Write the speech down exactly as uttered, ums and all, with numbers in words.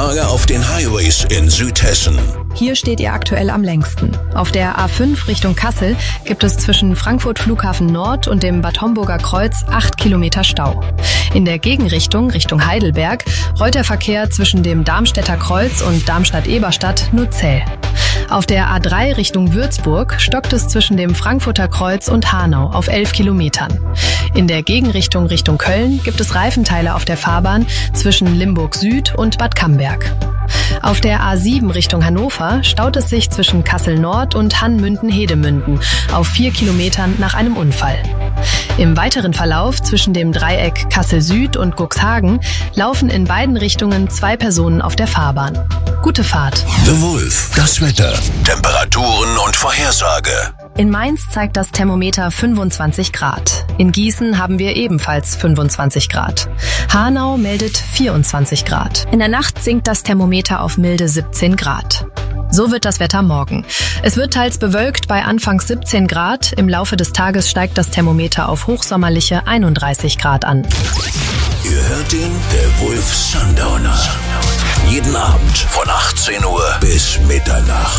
Verkehrslage auf den Highways in Südhessen. Hier steht ihr aktuell am längsten. Auf der A fünf Richtung Kassel gibt es zwischen Frankfurt Flughafen Nord und dem Bad Homburger Kreuz acht Kilometer Stau. In der Gegenrichtung, Richtung Heidelberg, rollt der Verkehr zwischen dem Darmstädter Kreuz und Darmstadt-Eberstadt nur zäh. Auf der A drei Richtung Würzburg stockt es zwischen dem Frankfurter Kreuz und Hanau auf elf Kilometern. In der Gegenrichtung Richtung Köln gibt es Reifenteile auf der Fahrbahn zwischen Limburg Süd und Bad Camberg. Auf der A sieben Richtung Hannover staut es sich zwischen Kassel Nord und Hannmünden-Hedemünden auf vier Kilometern nach einem Unfall. Im weiteren Verlauf zwischen dem Dreieck Kassel Süd und Cuxhagen laufen in beiden Richtungen zwei Personen auf der Fahrbahn. Gute Fahrt. The Wolf, das Wetter, Temperaturen und Vorhersage. In Mainz zeigt das Thermometer fünfundzwanzig Grad. In Gießen haben wir ebenfalls fünfundzwanzig Grad. Hanau meldet vierundzwanzig Grad. In der Nacht sinkt das Thermometer auf milde siebzehn Grad. So wird das Wetter morgen. Es wird teils bewölkt bei anfangs siebzehn Grad. Im Laufe des Tages steigt das Thermometer auf hochsommerliche einunddreißig Grad an. Ihr hört ihn, der Wolf Sundowner. Jeden Abend von achtzehn Uhr bis Mitternacht.